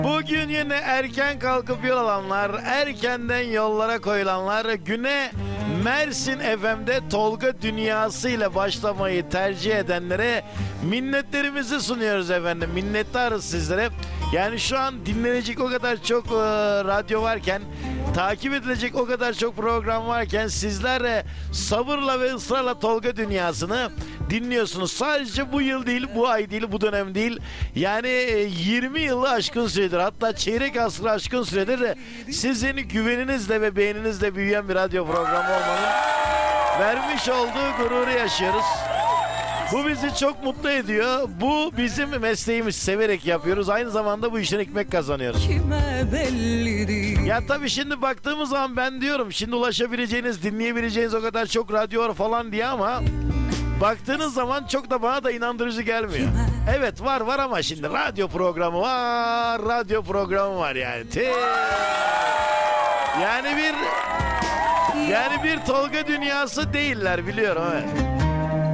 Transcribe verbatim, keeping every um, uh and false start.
Bugün yine erken kalkıp yol alanlar, erkenden yollara koyulanlar, güne Mersin F M'de Tolga Dünyası ile başlamayı tercih edenlere minnetlerimizi sunuyoruz efendim. Minnettarız sizlere. Yani şu an dinlenecek o kadar çok e, radyo varken, takip edilecek o kadar çok program varken sizler de sabırla ve ısrarla Tolga Dünyası'nı dinliyorsunuz. Sadece bu yıl değil, bu ay değil, bu dönem değil. Yani yirmi yılı aşkın süredir, hatta çeyrek asrı aşkın süredir sizin güveninizle ve beğeninizle büyüyen bir radyo programı olmanın vermiş olduğu gururu yaşıyoruz. Bu bizi çok mutlu ediyor. Bu bizim mesleğimiz, severek yapıyoruz. Aynı zamanda bu işten ekmek kazanıyoruz. Ya tabii şimdi baktığımız zaman ben diyorum şimdi ulaşabileceğiniz, dinleyebileceğiniz o kadar çok radyo var falan diye ama baktığınız zaman çok da bana da inandırıcı gelmiyor. Evet var var ama şimdi radyo programı var, radyo programı var yani. Tee. Yani bir yani bir Tolga Dünyası değiller biliyorum evet.